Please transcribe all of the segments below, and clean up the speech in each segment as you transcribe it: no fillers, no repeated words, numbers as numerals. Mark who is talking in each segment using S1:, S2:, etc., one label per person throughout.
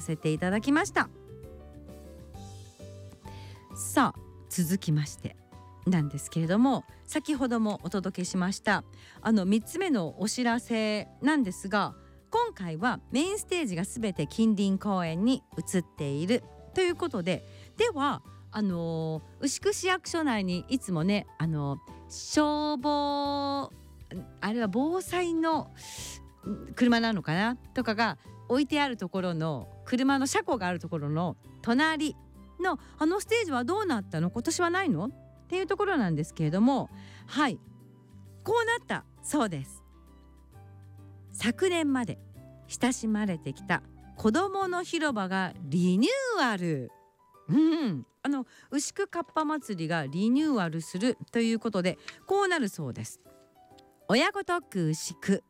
S1: せていただきました。さあ続きましてなんですけれども、先ほどもお届けしました3つ目のお知らせなんですが、今回はメインステージがすべて近隣公園に移っているということで、では牛久市役所内にいつもね消防あれは防災の車なのかなとかが置いてあるところの車の車庫があるところの隣のステージはどうなったの、今年はないのっていうところなんですけれども、はいこうなったそうです。昨年まで親しまれてきた子どもの広場がリニューアル、牛久かっぱ祭りがリニューアルするということでこうなるそうです。親子特区牛久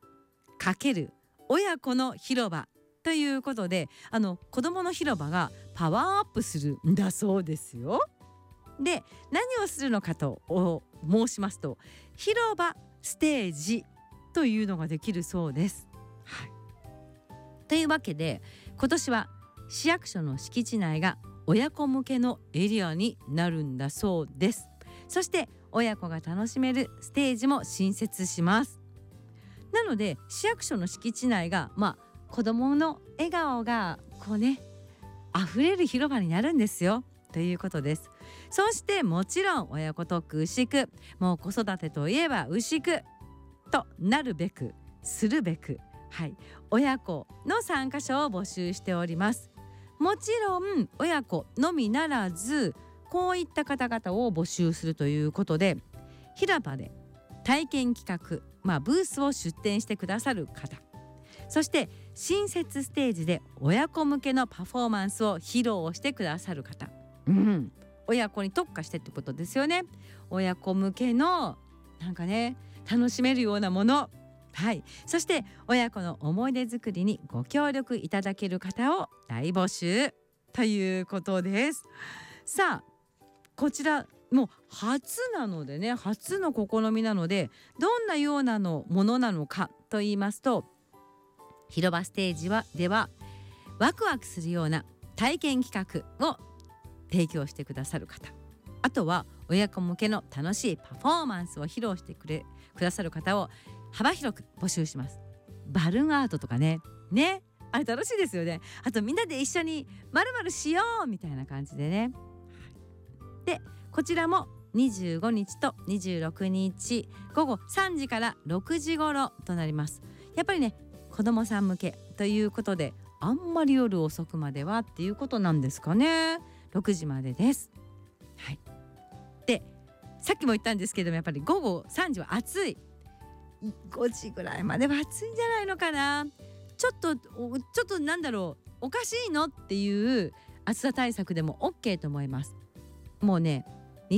S1: ×親子の広場ということで子どもの広場がパワーアップするんだそうですよ。で何をするのかと申しますと、広場ステージというのができるそうです。はい、というわけで今年は市役所の敷地内が親子向けのエリアになるんだそうです。そして親子が楽しめるステージも新設します。なので市役所の敷地内が子どもの笑顔がこうね溢れる広場になるんですよということです。そしてもちろん親子特区牛久、もう子育てといえば牛久となるべくするべく、親子の参加者を募集しております。もちろん親子のみならずこういった方々を募集するということで、広場で体験企画、ブースを出展してくださる方、そして新設ステージで親子向けのパフォーマンスを披露してくださる方、親子に特化してってことですよね。親子向けのなんかね楽しめるようなもの、そして親子の思い出作りにご協力いただける方を大募集ということです。さあこちらもう初なのでね、初の試みなのでどんなようなものなのかと言いますと、広場ステージではワクワクするような体験企画を提供してくださる方、あとは親子向けの楽しいパフォーマンスを披露してくださる方を幅広く募集します。バルーンアートとかねあれ楽しいですよね。あとみんなで一緒に〇〇しようみたいな感じでね。でこちらも25日と26日午後3時から6時頃となります。やっぱりね子どもさん向けということであんまり夜遅くまではっていうことなんですかね。6時までです。でさっきも言ったんですけども、やっぱり午後3時は暑い、5時ぐらいまでは暑いんじゃないのかな。ちょっとなんだろう、おかしいのっていう暑さ対策でも OK と思います。もうね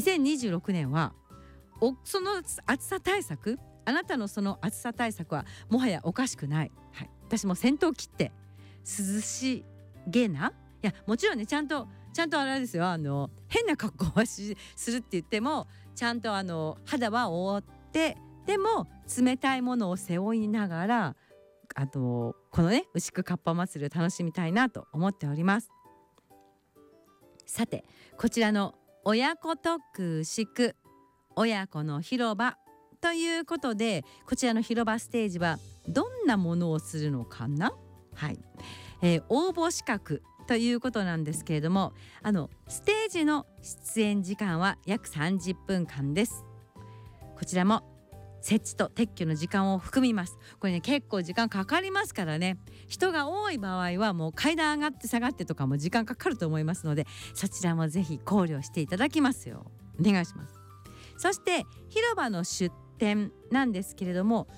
S1: 2026年はその暑さ対策、あなたのその暑さ対策はもはやおかしくない。私も先頭を切って涼しげな、いやもちろんねちゃんとあれですよ、変な格好はするって言ってもちゃんと肌は覆って、でも冷たいものを背負いながらこのね牛久かっぱ祭りを楽しみたいなと思っております。さてこちらの親子特区牛久親子の広場ということで、こちらの広場ステージはどんなものをするのかな。応募資格ということなんですけれども、ステージの出演時間は約30分間です。こちらも設置と撤去の時間を含みます。これね結構時間かかりますからね、人が多い場合はもう階段上がって下がってとかも時間かかると思いますので、そちらもぜひ考慮していただきますようお願いします。そして広場の出店なんですけれども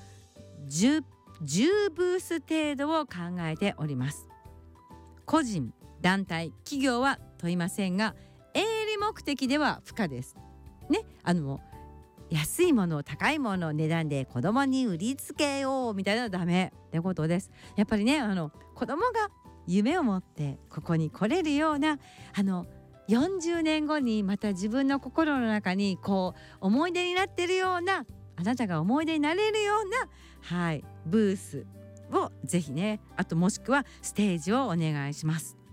S1: 10ブース程度を考えております。個人団体企業は問いませんが営利目的では不可ですね。安いもの高いもの値段で子供に売りつけようみたいなのはダメってことです。やっぱりね子供が夢を持ってここに来れるような40年後にまた自分の心の中にこう思い出になってるような、あなたが思い出になれるようなブースをぜひね、あともしくはステージをお願いします。